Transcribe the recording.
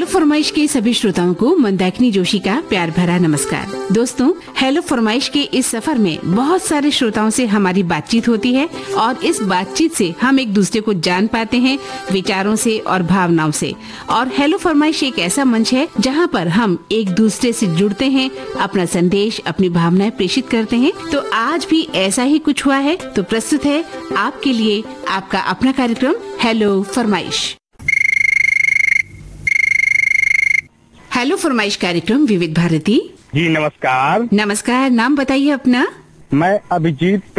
फरमाइश के सभी श्रोताओं को मंदाकिनी जोशी का प्यार भरा नमस्कार। दोस्तों, हेलो फरमाइश के इस सफर में बहुत सारे श्रोताओं से हमारी बातचीत होती है और इस बातचीत से हम एक दूसरे को जान पाते हैं विचारों से और भावनाओं से। और हेलो फरमाइश एक ऐसा मंच है जहां पर हम एक दूसरे से जुड़ते हैं, अपना संदेश, अपनी भावनाएं प्रेषित करते हैं। तो आज भी ऐसा ही कुछ हुआ है। तो प्रस्तुत है आपके लिए आपका अपना कार्यक्रम हेलो फरमाइश। हेलो फरमाइश कार्यक्रम विविध भारती। जी नमस्कार। नमस्कार, नाम बताइए अपना। मैं अभिजीत